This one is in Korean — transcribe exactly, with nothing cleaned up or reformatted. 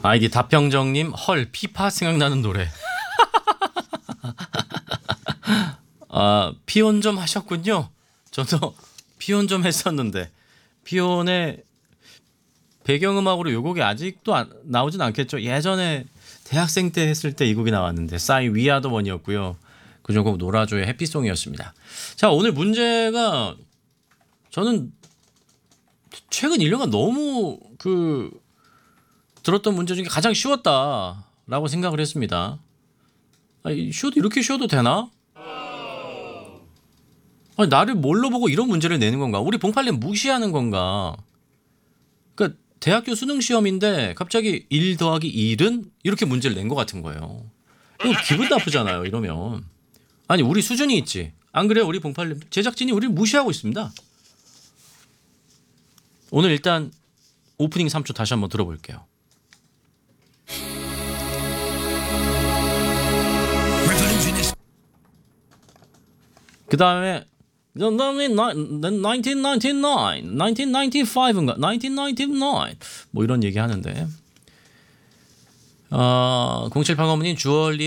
아이디 다평정님 헐 피파 생각나는 노래. 아 피온 좀 하셨군요. 저도 피온 좀 했었는데 피온의 배경음악으로 요 곡이 아직도 안, 나오진 않겠죠. 예전에 대학생 때 했을 때 이 곡이 나왔는데 싸이 위아더 원이었고요. 그중곡 노라조의 해피송이었습니다. 자 오늘 문제가 저는 최근 일 년간 너무 그 들었던 문제 중에 가장 쉬웠다라고 생각을 했습니다. 아니, 쉬어도 이렇게 쉬어도 되나? 아니, 나를 뭘로 보고 이런 문제를 내는 건가? 우리 봉팔님 무시하는 건가? 그러니까 대학교 수능 시험인데 갑자기 일 더하기 일은 이렇게 문제를 낸 것 같은 거예요. 이거 기분 나쁘잖아요. 이러면. 아니 우리 수준이 있지. 안 그래요? 우리 봉팔님 제작진이 우리를 무시하고 있습니다. 오늘 일단 오프닝 삼 초 다시 한번 들어볼게요. 그 다음에 천구백구십구, 천구백구십오인가 천구백구십구 뭐 이런 얘기 하는데 어, 공칠팔 어머님 주얼리